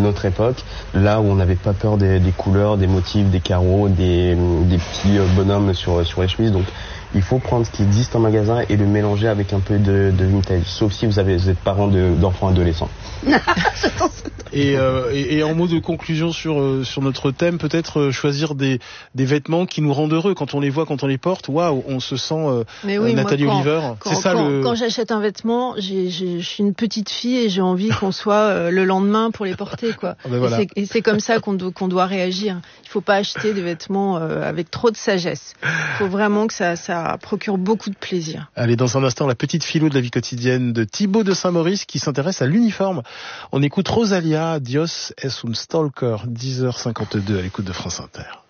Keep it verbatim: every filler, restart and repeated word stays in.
notre époque, là où on n'avait pas peur des, des couleurs, des motifs, des carreaux, des, des petits bonhommes sur, sur les chemises. Donc il faut prendre ce qui existe en magasin et le mélanger avec un peu de, de vintage, sauf si vous, avez, vous êtes parent de, d'enfants adolescents. et, euh, et, et en mot de conclusion sur, euh, sur notre thème, peut-être euh, choisir des, des vêtements qui nous rendent heureux. Quand on les voit, quand on les porte, waouh, on se sent euh, Mais oui, Nathalie moi, quand, Oliver. Quand, c'est ça quand, le... quand j'achète un vêtement, j'ai, j'ai, je suis une petite fille et j'ai envie qu'on soit euh, le lendemain pour les porter, quoi. Ah ben voilà. et, c'est, et c'est comme ça qu'on, do, qu'on doit réagir. Il faut pas acheter des vêtements euh, avec trop de sagesse. Il faut vraiment que ça, ça procure beaucoup de plaisir. Allez, dans un instant, la petite philo de la vie quotidienne de Thibaut de Saint-Maurice qui s'intéresse à l'uniforme. On écoute Rosalia, Dios es un stalker, dix heures cinquante-deux à l'écoute de France Inter.